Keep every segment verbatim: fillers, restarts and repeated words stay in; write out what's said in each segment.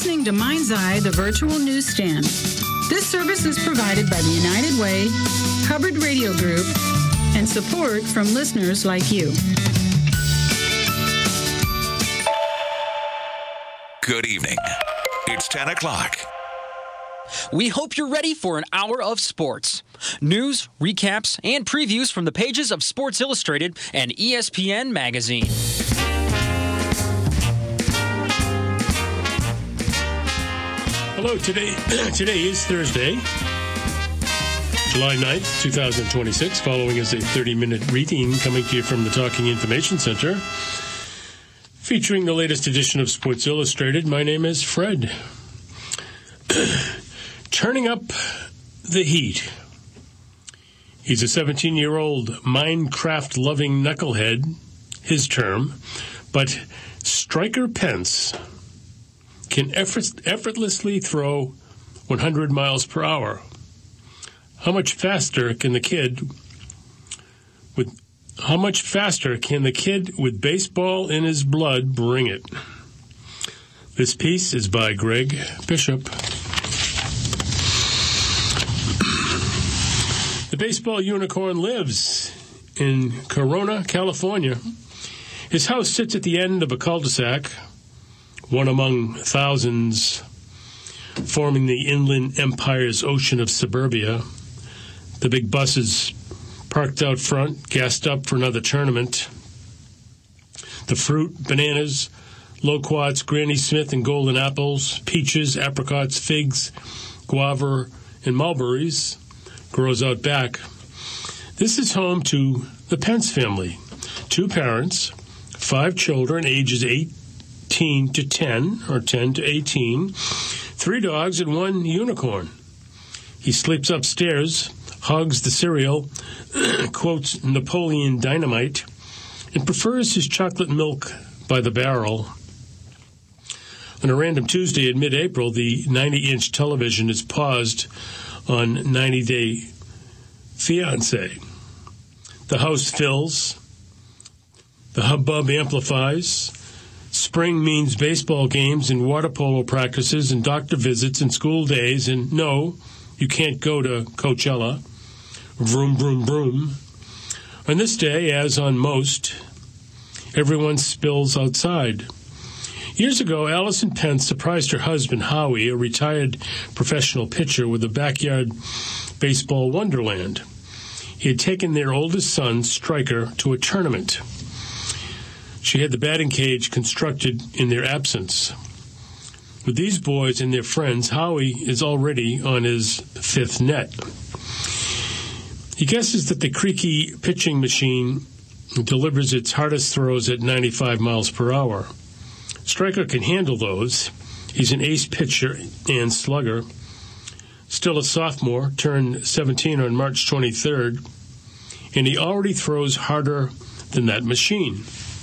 listening to Mind's Eye, the virtual newsstand. This service is provided by the United Way, Hubbard Radio Group, and support from listeners like you. Good evening. It's ten o'clock. We hope you're ready for an hour of sports. News, recaps, and previews from the pages of Sports Illustrated and E S P N Magazine. Hello, today today is Thursday, July ninth, twenty twenty-six. Following is a thirty-minute reading coming to you from the Talking Information Center, featuring the latest edition of Sports Illustrated. My name is Fred. Turning up the heat. He's a seventeen-year-old Minecraft-loving knucklehead, his term, but Striker Pence can effort- effortlessly throw one hundred miles per hour. How much faster can the kid with how much faster can the kid with baseball in his blood bring it? This piece is by Greg Bishop. The baseball unicorn lives in Corona, California. His house sits at the end of a cul-de-sac, one among thousands forming the Inland Empire's ocean of suburbia. The big buses parked out front, gassed up for another tournament. The fruit, bananas, loquats, Granny Smith and golden apples, peaches, apricots, figs, guava, and mulberries grows out back. This is home to the Pence family. Two parents, five children, ages eighteen to ten, or ten to eighteen, three dogs, and one unicorn. He sleeps upstairs, hogs the cereal, quotes Napoleon Dynamite, and prefers his chocolate milk by the barrel. On a random Tuesday in mid-April, the ninety-inch television is paused on ninety Day Fiancé. The house fills. The hubbub amplifies. Spring means baseball games and water polo practices and doctor visits and school days, and no, you can't go to Coachella. Vroom, vroom, vroom. On this day, as on most, everyone spills outside. Years ago, Allison Pence surprised her husband, Howie, a retired professional pitcher, with a backyard baseball wonderland. He had taken their oldest son, Striker, to a tournament. She had the batting cage constructed in their absence. With these boys and their friends, Howie is already on his fifth net. He guesses that the creaky pitching machine delivers its hardest throws at ninety-five miles per hour. Striker can handle those. He's an ace pitcher and slugger. Still a sophomore, turned seventeen on March twenty-third, and he already throws harder than that machine.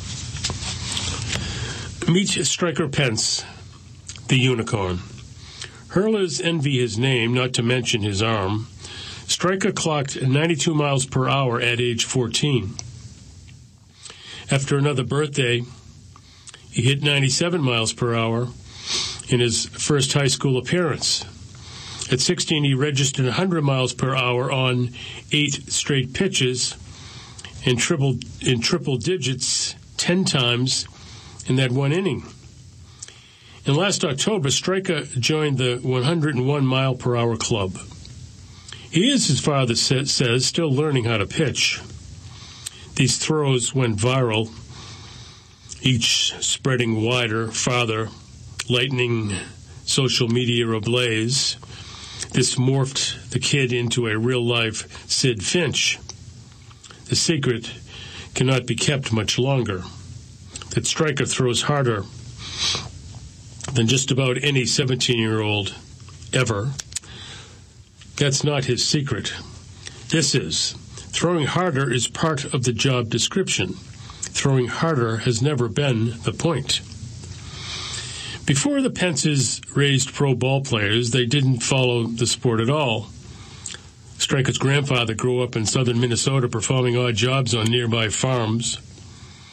Meet Striker Pence, the unicorn. Hurlers envy his name, not to mention his arm. Striker clocked ninety-two miles per hour at age fourteen. After another birthday, he hit ninety-seven miles per hour in his first high school appearance. At sixteen, he registered one hundred miles per hour on eight straight pitches and triple in triple digits ten times in that one inning. And last October, Striker joined the one hundred one mile per hour club. He is, his father sa- says, still learning how to pitch. These throws went viral, each spreading wider, farther, lightning social media ablaze. This morphed the kid into a real-life Sid Finch. The secret cannot be kept much longer. That Striker throws harder than just about any seventeen-year-old ever. That's not his secret. This is. Throwing harder is part of the job description. Throwing harder has never been the point. Before the Pences raised pro ball players, they didn't follow the sport at all. Striker's grandfather grew up in southern Minnesota performing odd jobs on nearby farms.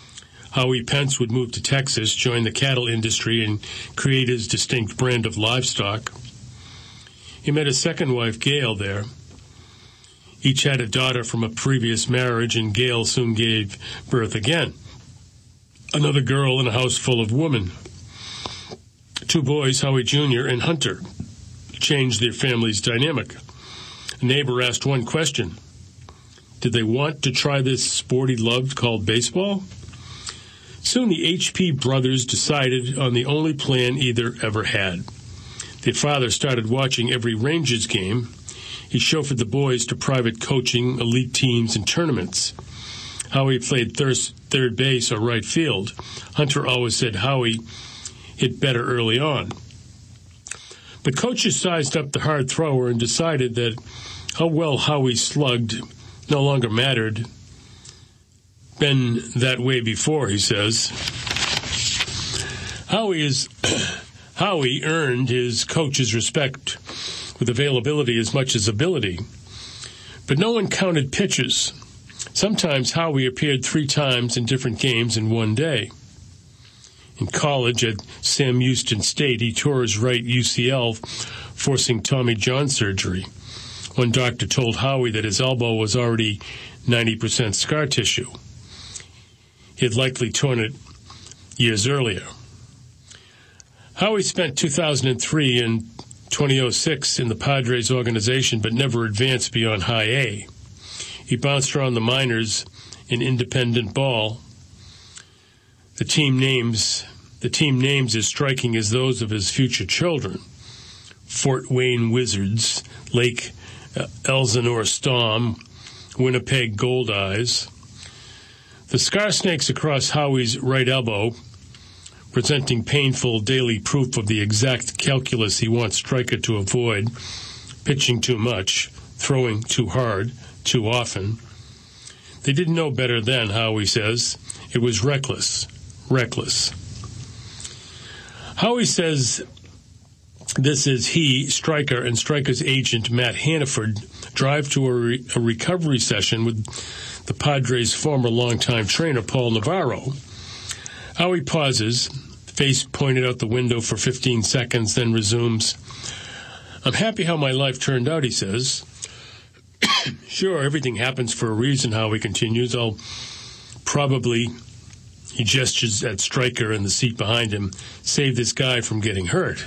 Howie Pence would move to Texas, join the cattle industry, and create his distinct brand of livestock. He met his second wife, Gail, there. Each had a daughter from a previous marriage, and Gail soon gave birth again. Another girl in a house full of women. Two boys, Howie Junior and Hunter, changed their family's dynamic. A neighbor asked one question. Did they want to try this sport he loved called baseball? Soon the H P brothers decided on the only plan either ever had. Their father started watching every Rangers game. He chauffeured the boys to private coaching, elite teams, and tournaments. Howie played thir- third base or right field. Hunter always said Howie hit better early on. But coaches sized up the hard thrower and decided that how well Howie slugged no longer mattered. Been that way before, he says. Howie is Howie earned his coach's respect with availability as much as ability. But no one counted pitches. Sometimes Howie appeared three times in different games in one day. In college at Sam Houston State, he tore his right U C L, forcing Tommy John surgery. One doctor told Howie that his elbow was already ninety percent scar tissue. He had likely torn it years earlier. Howie spent two thousand three and two thousand six in the Padres organization, but never advanced beyond high A. He bounced around the minors in independent ball. The team names the team names as striking as those of his future children: Fort Wayne Wizards, Lake uh, Elsinore Storm, Winnipeg Gold Eyes. The scar snakes across Howie's right elbow, presenting painful daily proof of the exact calculus he wants Stryker to avoid: pitching too much, throwing too hard, too often. They didn't know better then, Howie says. It was reckless. Reckless. Howie says this is he, Stryker, and Stryker's agent, Matt Hannaford, drive to a, re- a recovery session with the Padres' former longtime trainer, Paul Navarro. Howie pauses, face pointed out the window for fifteen seconds, then resumes. I'm happy how my life turned out, he says. Sure, everything happens for a reason, Howie continues. I'll probably, he gestures at Stryker in the seat behind him, save this guy from getting hurt.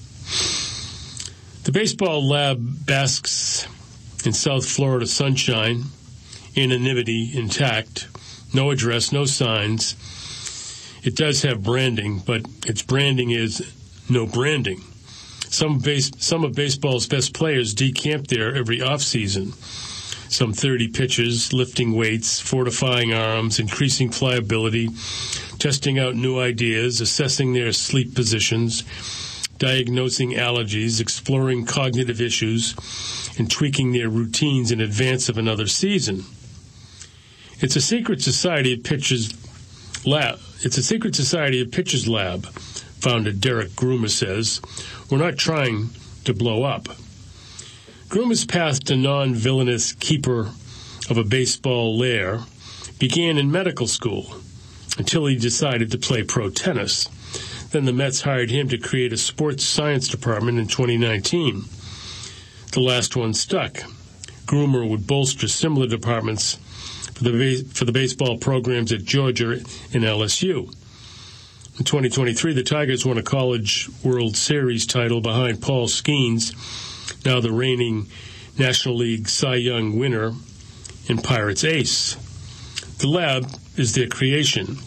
The baseball lab basks in South Florida sunshine, anonymity intact, no address, no signs. It does have branding, but its branding is no branding. Some base, some of baseball's best players decamp there every offseason. Some thirty pitches, lifting weights, fortifying arms, increasing pliability, testing out new ideas, assessing their sleep positions, diagnosing allergies, exploring cognitive issues, and tweaking their routines in advance of another season. It's a secret society of pitchers lab. It's a secret society of pitchers lab, founder Derek Groomer says. We're not trying to blow up. Groomer's path to non-villainous keeper of a baseball lair began in medical school until he decided to play pro tennis. Then the Mets hired him to create a sports science department in twenty nineteen. The last one stuck. Groomer would bolster similar departments for the, base, for the baseball programs at Georgia and L S U. In twenty twenty-three, the Tigers won a College World Series title behind Paul Skeens, now the reigning National League Cy Young winner and Pirates ace. The lab is their creation,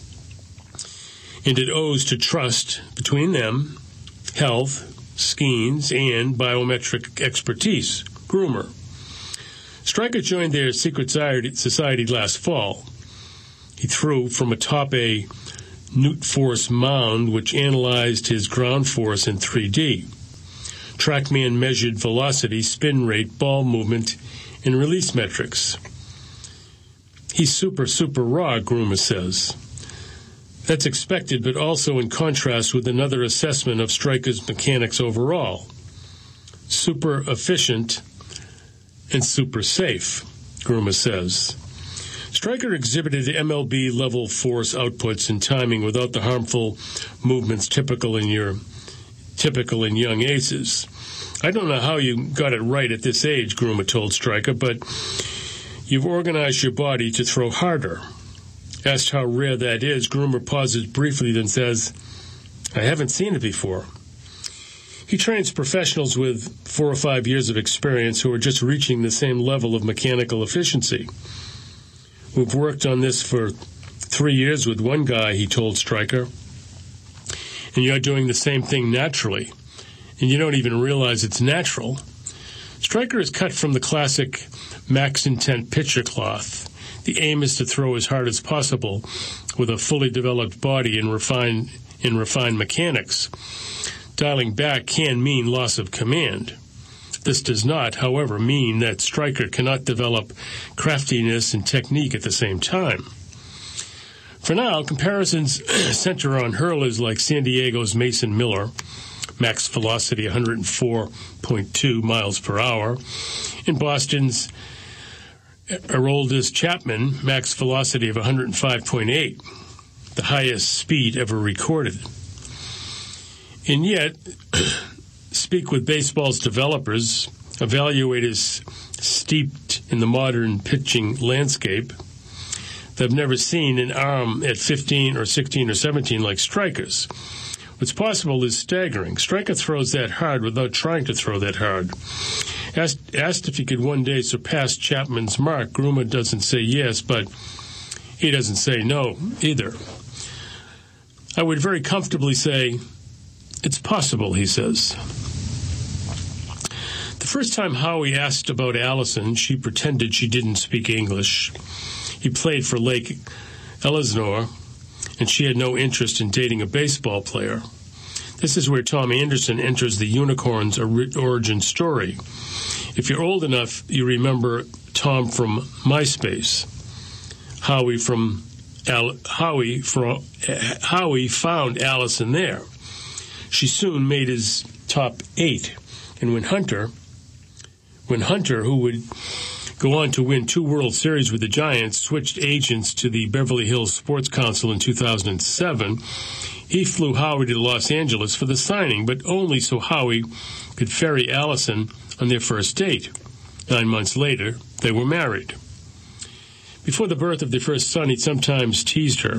and it owes to trust between them, health, Skeens, and biometric expertise, Groomer. Stryker joined their secret society last fall. He threw from atop a Newt Force mound, which analyzed his ground force in three D. TrackMan measured velocity, spin rate, ball movement, and release metrics. He's super, super raw, Groomer says. That's expected, but also in contrast with another assessment of Stryker's mechanics overall. Super efficient and super safe, Groomer says. Stryker exhibited M L B-level force outputs and timing without the harmful movements typical in your typical in young aces. I don't know how you got it right at this age, Groomer told Stryker, but you've organized your body to throw harder. Asked how rare that is, Groomer pauses briefly, then says, I haven't seen it before. He trains professionals with four or five years of experience who are just reaching the same level of mechanical efficiency. We've worked on this for three years with one guy, he told Stryker, and you're doing the same thing naturally, and you don't even realize it's natural. Stryker is cut from the classic max intent pitcher cloth. The aim is to throw as hard as possible with a fully developed body and refined, in refined mechanics. Dialing back can mean loss of command. This does not, however, mean that Stryker cannot develop craftiness and technique at the same time. For now, comparisons center on hurlers like San Diego's Mason Miller, max velocity one hundred four point two miles per hour, and Boston's Aroldis Chapman, max velocity of one hundred five point eight, the highest speed ever recorded. And yet, speak with baseball's developers, evaluators steeped in the modern pitching landscape. They've never seen an arm at fifteen or sixteen or seventeen like Stryker's. What's possible is staggering. Stryker throws that hard without trying to throw that hard. Asked, asked if he could one day surpass Chapman's mark, Groomer doesn't say yes, but he doesn't say no either. I would very comfortably say, it's possible, he says. The first time Howie asked about Allison, she pretended she didn't speak English. He played for Lake Elsinore, and she had no interest in dating a baseball player. This is where Tom Anderson enters the Unicorns' origin story. If you're old enough, you remember Tom from MySpace. Howie from Al- Howie from Howie found Allison there. She soon made his top eight, and when Hunter, when Hunter, who would go on to win two World Series with the Giants, switched agents to the Beverly Hills Sports Council in two thousand seven, he flew Howie to Los Angeles for the signing, but only so Howie could ferry Allison on their first date. Nine months later, they were married. Before the birth of their first son, he'd sometimes teased her.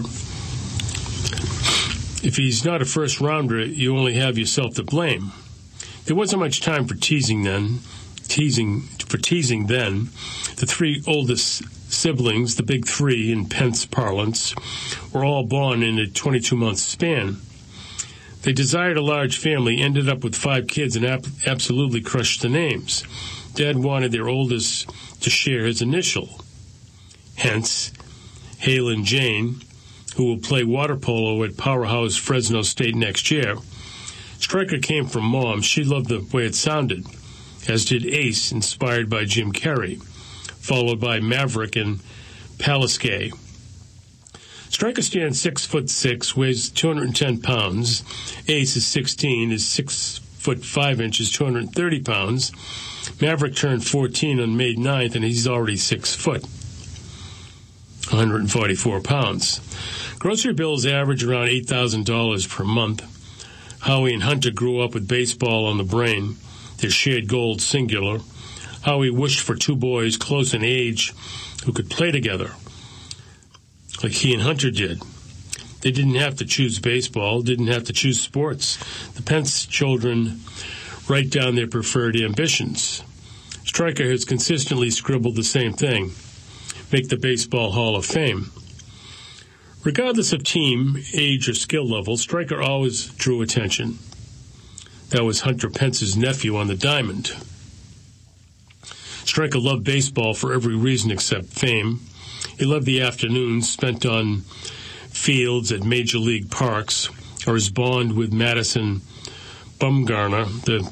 If he's not a first-rounder, you only have yourself to blame. There wasn't much time for teasing then. Teasing for teasing then. The three oldest siblings, the big three in Pence parlance, were all born in a twenty-two month span. They desired a large family, ended up with five kids, and ap- absolutely crushed the names. Dad wanted their oldest to share his initial. Hence, Halen Jane, who will play water polo at Powerhouse Fresno State next year. Stryker came from Mom. She loved the way it sounded, as did Ace, inspired by Jim Carrey, followed by Maverick and Palisque. Stryker stands six foot six, weighs two hundred ten pounds. Ace is sixteen, is six foot five inches, two hundred thirty pounds. Maverick turned fourteen on May ninth, and he's already six foot, one hundred forty-four pounds. Grocery bills average around eight thousand dollars per month. Howie and Hunter grew up with baseball on the brain, their shared goal singular. Howie wished for two boys close in age who could play together, like he and Hunter did. They didn't have to choose baseball, didn't have to choose sports. The Pence children write down their preferred ambitions. Stryker has consistently scribbled the same thing: make the Baseball Hall of Fame. Regardless of team, age, or skill level, Stryker always drew attention. That was Hunter Pence's nephew on the diamond. Stryker loved baseball for every reason except fame. He loved the afternoons spent on fields at major league parks, or his bond with Madison Bumgarner, the